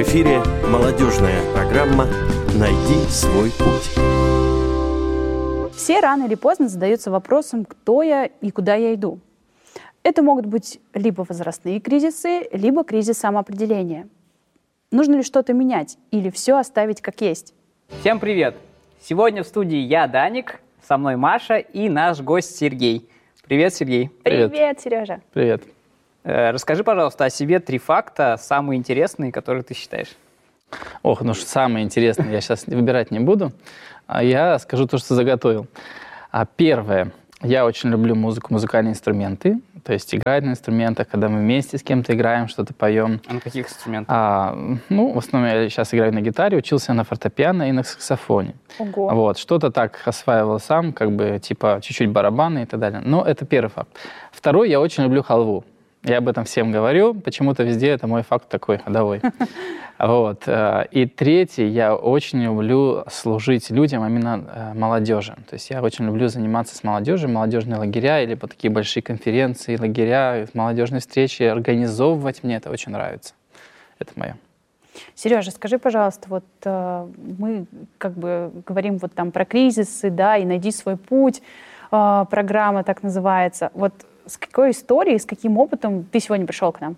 В эфире молодежная программа «Найди свой путь». Все рано или поздно задаются вопросом, кто я и куда я иду. Это могут быть либо возрастные кризисы, либо кризис самоопределения. Нужно ли что-то менять или все оставить как есть? Всем привет! Сегодня в студии я, Даник, со мной Маша и наш гость Сергей. Привет, Сергей. Привет, Сережа. Привет. Расскажи, пожалуйста, о себе 3 факта, самые интересные, которые ты считаешь. Ох, ну что самое интересное, я сейчас выбирать не буду. Я скажу то, что заготовил. Первое. Я очень люблю музыку, музыкальные инструменты. То есть играть на инструментах, когда мы вместе с кем-то играем, что-то поем. А на каких инструментах? В основном я сейчас играю на гитаре, учился на фортепиано и на саксофоне. Ого. Вот, что-то так осваивал сам, как бы типа чуть-чуть барабаны и так далее. Но это первый факт. Второй, я очень люблю халву. Я об этом всем говорю, почему-то везде это мой факт такой ходовой. Вот. И третий, я очень люблю служить людям, именно молодежи. То есть я очень люблю заниматься с молодежью, молодежные лагеря или такие большие конференции, лагеря, молодежные встречи, организовывать, мне это очень нравится. Это мое. Сережа, скажи, пожалуйста, вот мы как бы говорим вот там про кризисы, да, и найди свой путь, программа так называется. Вот с какой историей, с каким опытом ты сегодня пришел к нам?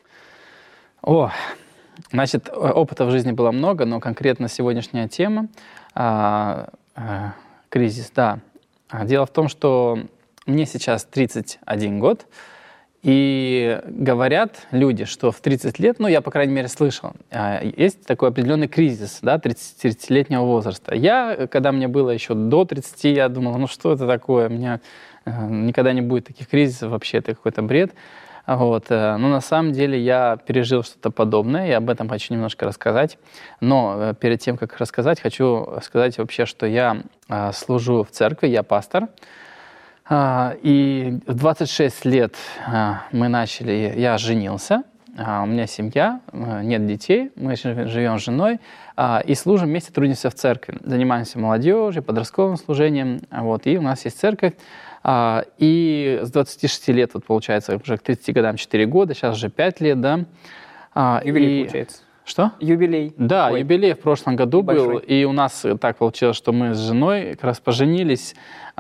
Значит, опыта в жизни было много, но конкретно сегодняшняя тема, кризис, да. Дело в том, что мне сейчас 31 год, и говорят люди, что в 30 лет, я, по крайней мере, слышал, есть такой определенный кризис, да, 30-летнего возраста. Когда мне было еще до 30, я думал, что это такое, у меня никогда не будет таких кризисов, вообще это какой-то бред. Вот. Но на самом деле я пережил что-то подобное, я об этом хочу немножко рассказать. Но перед тем, как рассказать, хочу сказать вообще, что я служу в церкви, я пастор. И в 26 лет я женился, у меня семья, нет детей, мы живем с женой и служим вместе, трудимся в церкви. Занимаемся молодежью, подростковым служением, и у нас есть церковь. И с 26 лет, получается, уже к 30 годам 4 года, сейчас уже 5 лет, да. Юбилей, получается. Что? Юбилей. Да, юбилей в прошлом году большой. был, и у нас так получилось, что мы с женой как раз поженились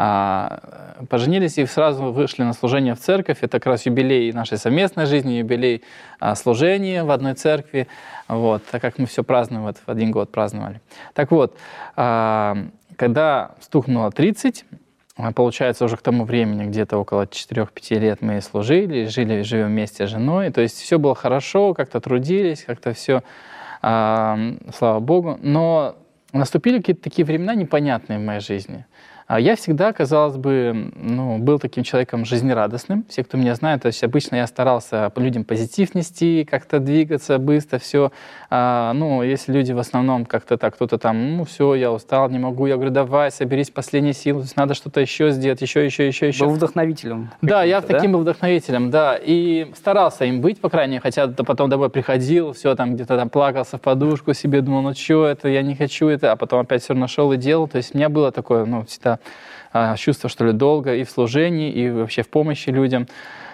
и сразу вышли на служение в церковь. Это как раз юбилей нашей совместной жизни, юбилей служения в одной церкви, так как мы все празднуем, в один год праздновали. Так вот, когда стукнуло 30, получается, уже к тому времени, где-то около 4-5 лет мы служили, живем вместе с женой. То есть все было хорошо, как-то трудились, как-то все, слава Богу. Но наступили какие-то такие времена непонятные в моей жизни. Я всегда, казалось бы, был таким человеком жизнерадостным. Все, кто меня знает, то есть обычно я старался людям позитив нести, как-то двигаться быстро, все. Если люди в основном как-то так, кто-то там, все, я устал, не могу, я говорю, давай, соберись, последние силы, то есть надо что-то еще сделать, еще. Был вдохновителем. Да, я таким был вдохновителем, да, и старался им быть, по крайней мере, хотя потом домой приходил, все там где-то там плакался в подушку себе, думал, что это, я не хочу это, а потом опять все нашел и делал, то есть у меня было такое, всегда чувство, что ли, долга и в служении, и вообще в помощи людям.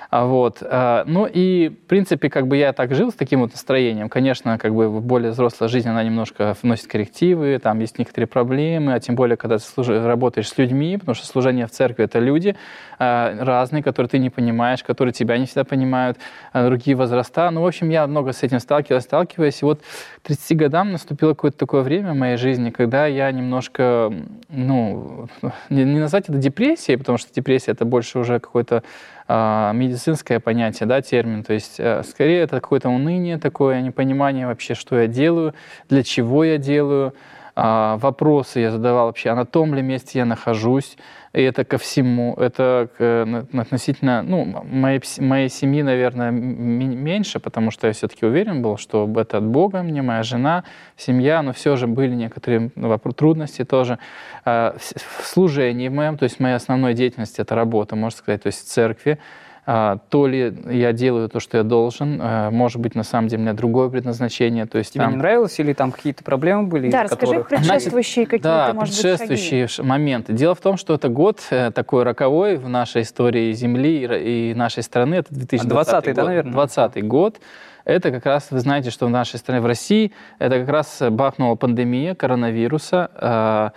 И, в принципе, я так жил с таким настроением. Конечно, более взрослая жизнь, она немножко вносит коррективы, там есть некоторые проблемы, а тем более, когда ты работаешь с людьми, потому что служение в церкви — это люди разные, которые ты не понимаешь, которые тебя не всегда понимают, другие возраста. В общем, я много с этим сталкиваюсь. И к 30 годам наступило какое-то такое время в моей жизни, когда я немножко, не назвать это депрессией, потому что депрессия — это больше уже какой-то медицинское понятие, да, термин. То есть скорее это какое-то уныние такое, непонимание вообще, что я делаю, для чего я делаю. Вопросы я задавал вообще, а на том ли месте я нахожусь. И это ко всему. Это относительно моей семьи, наверное, меньше, потому что я все-таки уверен был, что это от Бога мне, моя жена, семья, но все же были некоторые трудности тоже. В служении моем, то есть моя основная деятельность — это работа, можно сказать, то есть в церкви. То ли я делаю то, что я должен, может быть, на самом деле у меня другое предназначение. То есть, тебе не нравилось или там какие-то проблемы были? Да, расскажи предшествующие какие-то, может быть, предшествующие моменты. Дело в том, что это год такой роковой в нашей истории Земли и нашей страны. Это 2020 год. да, наверное? 2020 год. это как раз, вы знаете, что в нашей стране, в России, это как раз бахнула пандемия коронавируса.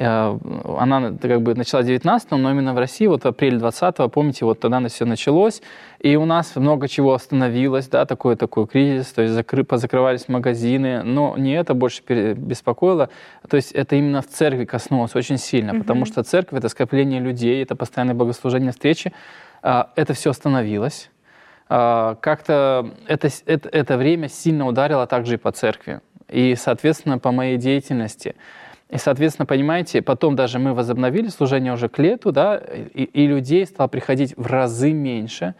Она как бы началась в 19-м, но именно в России, вот апрель 20-го, помните, вот тогда все началось, и у нас много чего остановилось, да, такой кризис, то есть позакрывались магазины, но не это больше беспокоило, то есть это именно в церкви коснулось очень сильно, потому что церковь — это скопление людей, это постоянное богослужение, встречи, это все остановилось. Как-то это время сильно ударило также и по церкви, и, соответственно, по моей деятельности. И, соответственно, понимаете, потом даже мы возобновили служение уже к лету, да, и людей стало приходить в разы меньше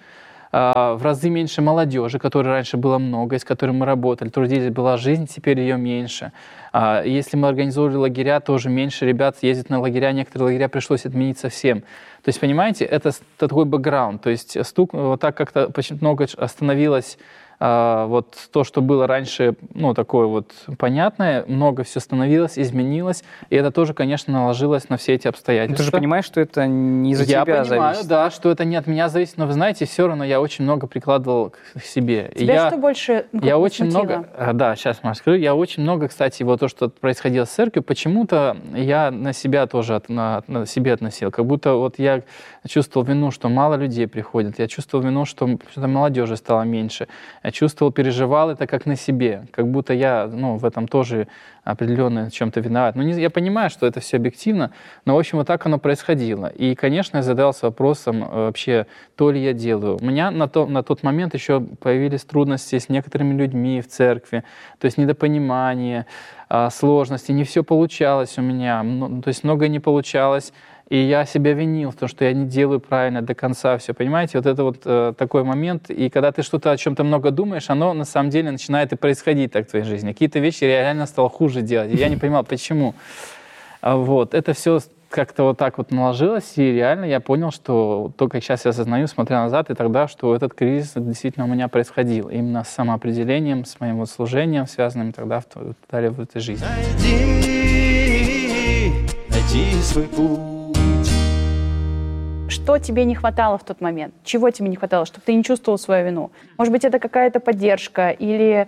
молодежи, которой раньше было много, с которой мы работали, трудились, была жизнь, теперь ее меньше. Если мы организовывали лагеря, тоже меньше ребят ездят на лагеря, некоторые лагеря пришлось отменить совсем. То есть, понимаете, это такой бэкграунд, то есть вот так как-то очень много остановилось. Вот то, что было раньше, ну, такое вот понятное, много все становилось, изменилось, и это тоже, конечно, наложилось на все эти обстоятельства. Ты же понимаешь, что это не за тебя зависит. Я понимаю, да, что это не от меня зависит, но вы знаете, все равно я очень много прикладывал к себе. Тебя что больше я очень много, да, сейчас, Маш, скажу, я очень много, кстати, вот то, что происходило с церковью, почему-то я на себя тоже на себе относил, как будто вот я чувствовал вину, что мало людей приходит, я чувствовал вину, что молодежи стало меньше, я чувствовал, переживал это как на себе, как будто я, ну, в этом тоже определенно в чем-то виноват. Ну, я понимаю, что это все объективно, но, в общем, вот так оно происходило. И, конечно, я задался вопросом вообще, то ли я делаю. У меня на тот момент еще появились трудности с некоторыми людьми в церкви, то есть недопонимание, сложности, не все получалось у меня, то есть многое не получалось. И я себя винил в том, что я не делаю правильно до конца все, понимаете? Вот это вот такой момент. И когда ты что-то о чем-то много думаешь, оно на самом деле начинает и происходить так в твоей жизни. Какие-то вещи я реально стал хуже делать. И я не понимал, почему. Вот. Это все как-то вот так вот наложилось. И реально я понял, что то, как сейчас я осознаю, смотря назад, и тогда, что этот кризис действительно у меня происходил. Именно с самоопределением, с моим вот служением, связанным тогда в этой жизни. Найди свой путь. Что тебе не хватало в тот момент? Чего тебе не хватало, чтобы ты не чувствовал свою вину? Может быть, это какая-то поддержка или...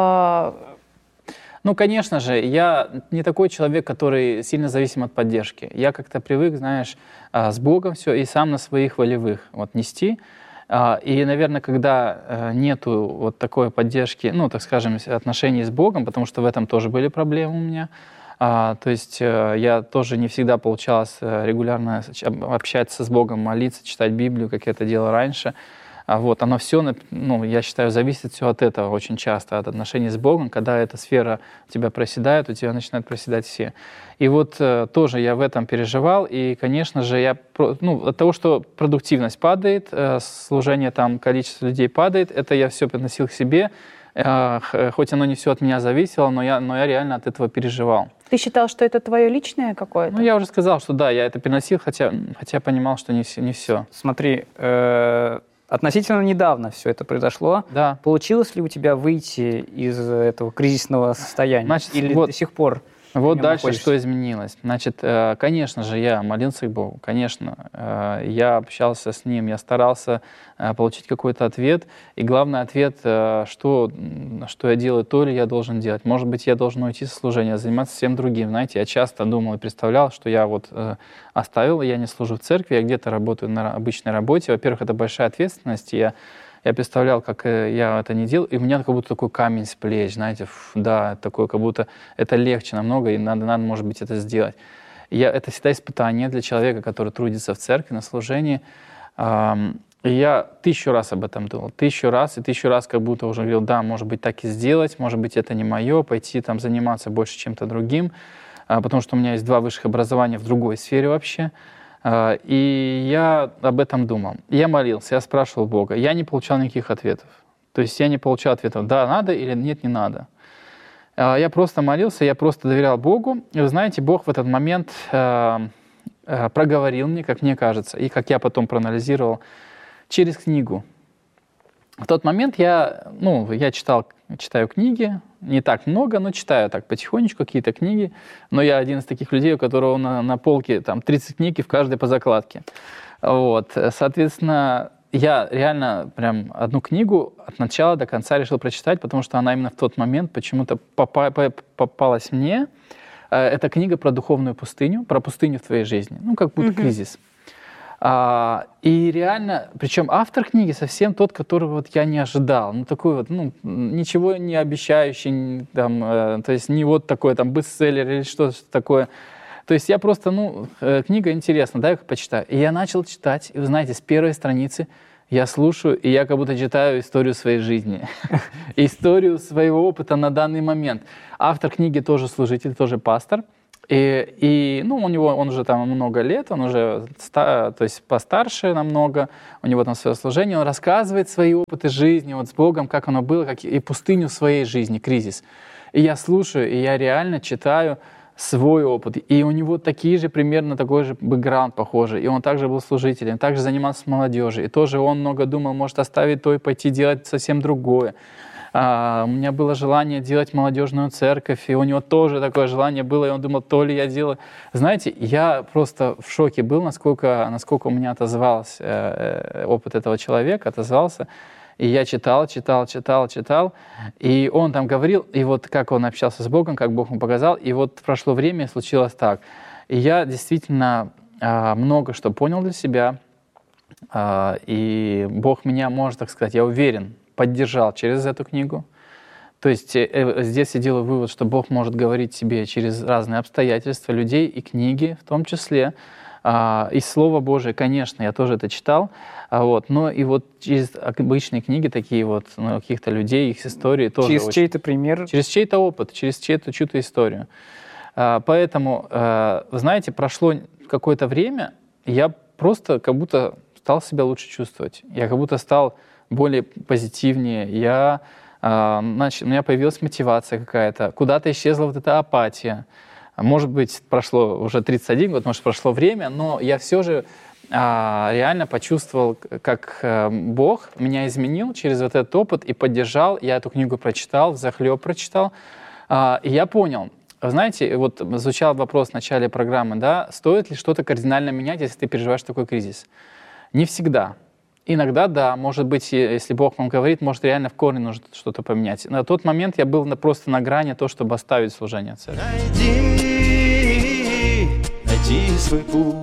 Ну, конечно же, я не такой человек, который сильно зависим от поддержки. Я как-то привык, знаешь, с Богом все и сам на своих волевых вот нести. И, наверное, когда нету вот такой поддержки, ну, так скажем, отношений с Богом, потому что в этом тоже были проблемы у меня, то есть я тоже не всегда получалось регулярно общаться с Богом, молиться, читать Библию, как я это делал раньше. Вот, оно все, ну, я считаю, зависит все от этого очень часто, от отношений с Богом. Когда эта сфера у тебя проседает, у тебя начинают проседать все. И вот тоже я в этом переживал, и, конечно же, от того, что продуктивность падает, служение, там, количество людей падает, это я все приносил к себе. Хоть оно не все от меня зависело, но я реально от этого переживал. Ты считал, что это твое личное какое-то? Ну, я уже сказал, что да, я это переносил, хотя понимал, что не все. Смотри, относительно недавно все это произошло. Да. Получилось ли у тебя выйти из этого кризисного состояния? Значит, или вот, до сих пор? Вот дальше что изменилось. Значит, конечно же, я молился к Богу, конечно. Я общался с Ним, я старался получить какой-то ответ. И главный ответ, что я делаю, то ли я должен делать. Может быть, я должен уйти со служения, заниматься всем другим. Знаете, я часто думал и представлял, что я вот оставил, я не служу в церкви, я где-то работаю на обычной работе. Во-первых, это большая ответственность. Я представлял, как я это не делал, и у меня как будто такой камень с плеч, знаете, да, такой, как будто это легче намного, и надо, может быть, это сделать. Это всегда испытание для человека, который трудится в церкви, на служении. И я 1000 раз об этом думал, 1000 раз, и 1000 раз как будто уже говорил, да, может быть, так и сделать, может быть, это не мое, пойти там заниматься больше чем-то другим, потому что у меня есть 2 высших образования в другой сфере вообще. И я об этом думал. Я молился, я спрашивал Бога. Я не получал никаких ответов. То есть я не получал ответов, да, надо или нет, не надо. Я просто молился, я просто доверял Богу. И вы знаете, Бог в этот момент проговорил мне, как мне кажется, и как я потом проанализировал, через книгу. В тот момент я читаю книги, не так много, но читаю так потихонечку какие-то книги. Но я один из таких людей, у которого на полке там 30 книг и в каждой по закладке. Вот. Соответственно, я реально прям одну книгу от начала до конца решил прочитать, потому что она именно в тот момент почему-то попалась мне. Это книга про духовную пустыню, про пустыню в твоей жизни, ну, как будто кризис. И реально, причем автор книги совсем тот, которого вот я не ожидал. Ну, такой вот, ну, ничего не обещающий, там, то есть не вот такой там бестселлер или что-то такое. То есть я просто, ну, книга интересна, дай-ка почитаю. И я начал читать, и вы знаете, с первой страницы я слушаю, и я как будто читаю историю своей жизни, историю своего опыта на данный момент. Автор книги тоже служитель, тоже пастор. И ну, он уже там много лет, он уже то есть постарше намного, у него там свое служение, он рассказывает свои опыты жизни вот с Богом, как оно было, и пустыню своей жизни, кризис. И я слушаю, и я реально читаю свой опыт. И у него такие же, примерно такой же бэкграунд похожий. И он также был служителем, также занимался с молодежью. И тоже он много думал, может оставить то и пойти делать совсем другое. У меня было желание делать молодежную церковь, и у него тоже такое желание было, и он думал, то ли я делаю. Знаете, я просто в шоке был, насколько у меня отозвался опыт этого человека, отозвался. И я читал, и он там говорил, и вот как он общался с Богом, как Бог ему показал, и вот прошло время, и случилось так. И я действительно много что понял для себя, и Бог меня, можно так сказать, я уверен, поддержал через эту книгу. То есть здесь я делаю вывод, что Бог может говорить тебе через разные обстоятельства, людей и книги в том числе. И Слово Божие, конечно, я тоже это читал, но и вот через обычные книги, такие вот, ну, каких-то людей, их истории тоже. Через чей-то пример. Через чей-то опыт, через чью-то историю. Поэтому, вы знаете, прошло какое-то время, я просто как будто стал себя лучше чувствовать. Я как будто стал более позитивнее. У меня появилась мотивация какая-то. Куда-то исчезла вот эта апатия. Может быть, прошло уже 31 год, может, прошло время, но я все же реально почувствовал, как Бог меня изменил через вот этот опыт и поддержал. Я эту книгу прочитал, взахлеб прочитал. И я понял, знаете, вот звучал вопрос в начале программы, да, стоит ли что-то кардинально менять, если ты переживаешь такой кризис? Не всегда. Иногда, да, может быть, если Бог вам говорит, может, реально в корне нужно что-то поменять. На тот момент я был просто на грани того, чтобы оставить служение церкви. Найди свой путь.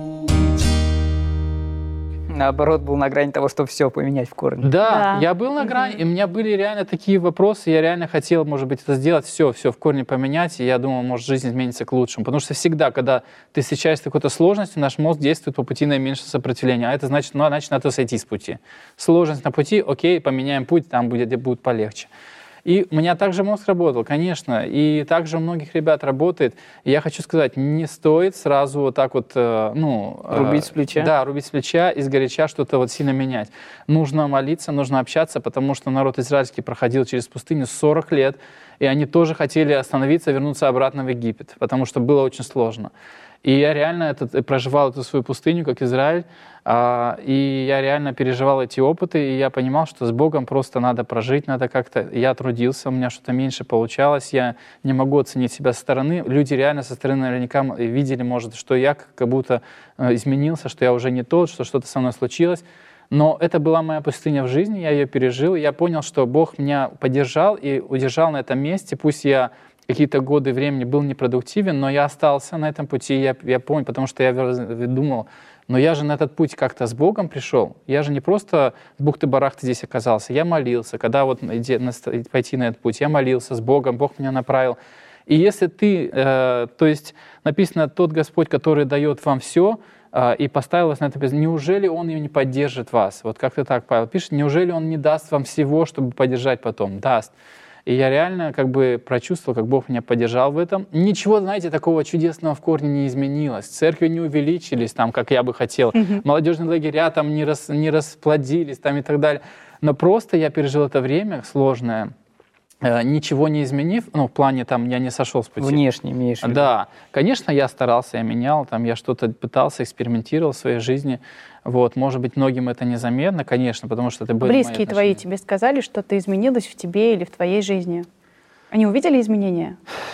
Наоборот, был на грани того, чтобы все поменять в корне. Да, я был на грани, и у меня были реально такие вопросы, я реально хотел, может быть, это сделать, все в корне поменять, и я думал, может, жизнь изменится к лучшему. Потому что всегда, когда ты встречаешься с какой-то сложностью, наш мозг действует по пути наименьшего сопротивления, а это значит, надо сойти с пути. Сложность на пути, окей, поменяем путь, там будет полегче. И у меня также мозг работал, конечно, и также у многих ребят работает. И я хочу сказать, не стоит сразу вот так вот, рубить с плеча? Да, рубить с плеча и сгоряча что-то вот сильно менять. Нужно молиться, нужно общаться, потому что народ израильский проходил через пустыню 40 лет, и они тоже хотели остановиться, вернуться обратно в Египет, потому что было очень сложно. И я реально проживал эту свою пустыню, как Израиль, и я реально переживал эти опыты, и я понимал, что с Богом просто надо прожить, надо как-то... Я трудился, у меня что-то меньше получалось, я не могу оценить себя со стороны. Люди реально со стороны наверняка видели, может, что я как будто изменился, что я уже не тот, что что-то со мной случилось. Но это была моя пустыня в жизни, я ее пережил, и я понял, что Бог меня поддержал и удержал на этом месте. Пусть я какие-то годы времени был непродуктивен, но я остался на этом пути, я понял, потому что я думал, но я же на этот путь как-то с Богом пришел, я же не просто с бухты-барахты здесь оказался, я молился, когда вот пойти на этот путь, я молился с Богом, Бог меня направил. И если ты, то есть написано, тот Господь, который дает вам все, и поставил вас на это, неужели Он не поддержит вас? Вот как-то так Павел пишет, неужели Он не даст вам всего, чтобы поддержать потом? Даст. И я реально как бы прочувствовал, как Бог меня поддержал в этом. Ничего, знаете, такого чудесного в корне не изменилось. Церкви не увеличились, там, как я бы хотел. Молодежные лагеря там не расплодились там, и так далее. Но просто я пережил это время сложное, ничего не изменив, в плане там я не сошел с пути. Внешне имеешь в виду? Да, конечно, я старался, я менял, там, я что-то пытался, экспериментировал в своей жизни. Вот, может быть, многим это незаметно, конечно, потому что это были Близкие твои тебе сказали, что-то изменилось в тебе или в твоей жизни? Они увидели изменения?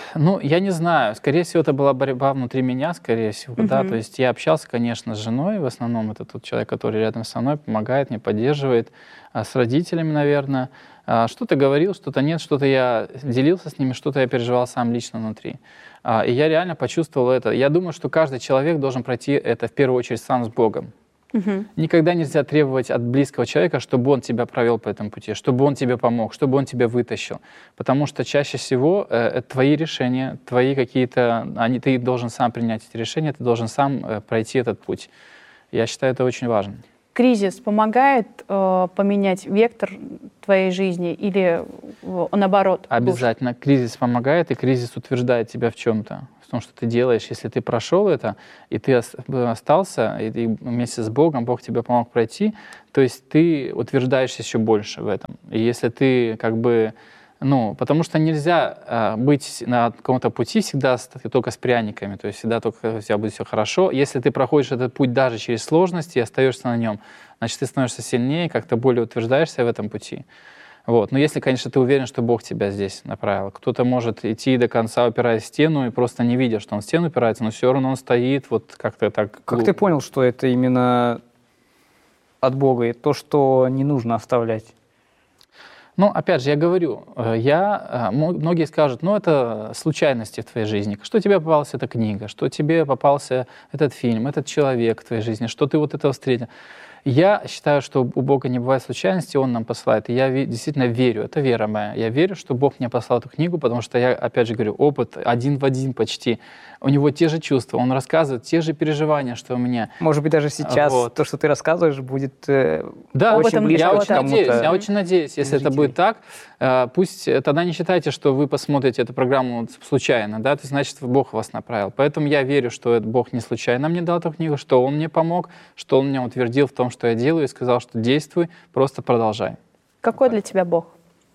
Ну, я не знаю. Скорее всего, это была борьба внутри меня, скорее всего, да. То есть я общался, конечно, с женой. В основном это тот человек, который рядом со мной, помогает мне, поддерживает. С родителями, наверное. Что-то говорил, что-то нет, что-то я делился с ними, что-то я переживал сам лично внутри. И я реально почувствовал это. Я думаю, что каждый человек должен пройти это в первую очередь сам с Богом. Никогда нельзя требовать от близкого человека, чтобы он тебя провел по этому пути, чтобы он тебе помог, чтобы он тебя вытащил. Потому что чаще всего это твои решения, твои какие-то... Ты должен сам принять эти решения, ты должен сам пройти этот путь. Я считаю, это очень важно. Кризис помогает поменять вектор твоей жизни или наоборот? Обязательно. Кризис помогает, и кризис утверждает тебя в чем-то. В том, что ты делаешь. Если ты прошел это, и ты остался, и вместе с Богом, Бог тебе помог пройти, то есть ты утверждаешься еще больше в этом. И если ты как бы... потому что нельзя быть на каком-то пути всегда только с пряниками, то есть всегда только у тебя будет все хорошо. Если ты проходишь этот путь даже через сложности и остаешься на нем, значит, ты становишься сильнее, как-то более утверждаешься в этом пути. Вот. Но если, конечно, ты уверен, что Бог тебя здесь направил. Кто-то может идти до конца, упираясь в стену, и просто не видя, что он в стену упирается, но все равно он стоит вот как-то так... Как ты понял, что это именно от Бога, и то, что не нужно оставлять? Опять же, я говорю, многие скажут, это случайности в твоей жизни, что тебе попалась эта книга, что тебе попался этот фильм, этот человек в твоей жизни, что ты вот этого встретил. Я считаю, что у Бога не бывает случайностей, Он нам посылает. И я действительно верю, это вера моя. Я верю, что Бог мне послал эту книгу, потому что я, опять же говорю, опыт один в один почти. У него те же чувства, он рассказывает те же переживания, что у меня. Может быть, даже сейчас то, что ты рассказываешь, будет очень близко к кому-то. Я очень надеюсь, если это будет так, пусть тогда не считайте, что вы посмотрите эту программу случайно, да, то есть, значит, Бог вас направил. Поэтому я верю, что Бог не случайно мне дал эту книгу, что Он мне помог, что Он меня утвердил в том, что я делаю, и сказал, что действуй, просто продолжай. Какой для тебя Бог?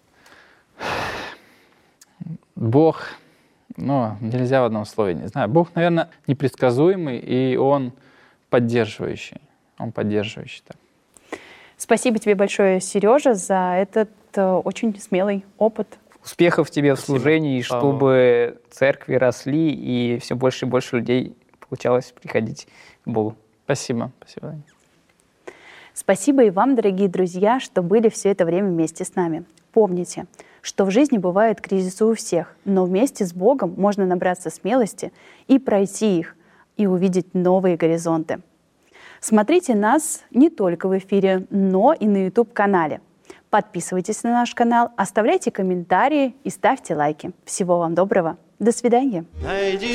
Бог, нельзя в одном слове, не знаю. Бог, наверное, непредсказуемый, и Он поддерживающий. Так. Спасибо тебе большое, Сережа, за этот очень смелый опыт. Успехов тебе в служении, чтобы церкви росли, и все больше и больше людей получалось приходить к Богу. Спасибо. Спасибо и вам, дорогие друзья, что были все это время вместе с нами. Помните, что в жизни бывают кризисы у всех, но вместе с Богом можно набраться смелости и пройти их, и увидеть новые горизонты. Смотрите нас не только в эфире, но и на YouTube-канале. Подписывайтесь на наш канал, оставляйте комментарии и ставьте лайки. Всего вам доброго. До свидания.